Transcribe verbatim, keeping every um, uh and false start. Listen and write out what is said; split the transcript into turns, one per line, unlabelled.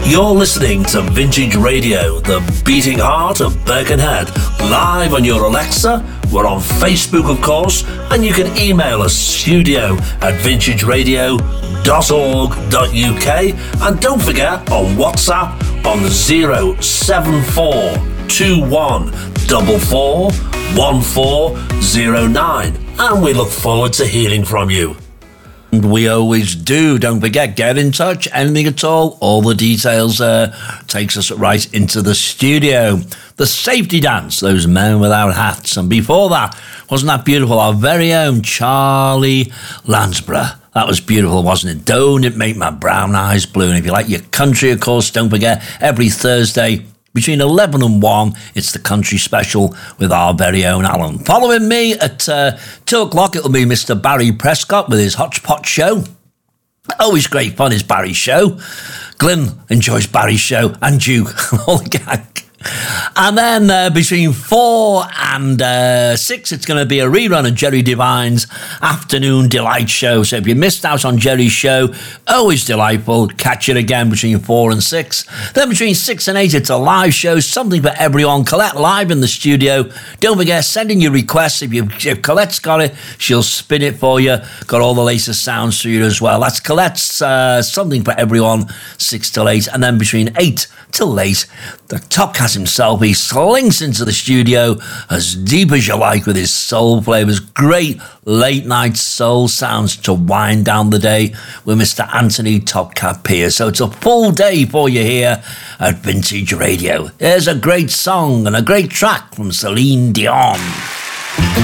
You're listening to Vintage Radio, the beating heart of Birkenhead, live on your Alexa. We're on Facebook, of course, and you can email us studio at vintage radio dot org dot U K. And don't forget, on WhatsApp on zero seven four two one four four one four zero nine. And we look forward to hearing from you. We always do. Don't forget, get in touch, anything at all. All the details uh, takes us right into the studio. The Safety Dance, those men without hats. And before that, wasn't that beautiful? Our very own Charlie Lansborough. That was beautiful, wasn't it? Don't it make my brown eyes blue? And if you like your country, of course, don't forget, every Thursday between eleven and one, it's the country special with our very own Alan. Following me at uh, two o'clock, it'll be Mister Barry Prescott with his Hodgepodge show. Always great fun, is Barry's show. Glyn enjoys Barry's show, and Duke, and all the gang. And then uh, between four and uh, six, it's going to be a rerun of Jerry Devine's Afternoon Delight show. So if you missed out on Jerry's show, always delightful. Catch it again between four and six. Then between six and eight, it's a live show, something for everyone. Colette live in the studio. Don't forget, send in your requests. If, you, if Colette's got it, she'll spin it for you. Got all the latest sounds for you as well. That's Colette's uh, something for everyone, six till eight. And then between eight till late, the Top Cat himself, he slinks into the studio as deep as you like with his soul flavors. Great late night soul sounds to wind down the day with Mister Anthony Top Cat Pierce. So it's a full day for you here at Vintage Radio. Here's a great song and a great track from Celine Dion.